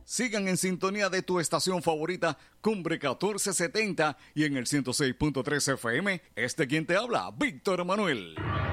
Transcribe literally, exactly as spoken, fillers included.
Sigan en sintonía de tu estación favorita, Cumbre catorce setenta, y en el ciento seis punto tres F M, este quien te habla, Víctor Manuel.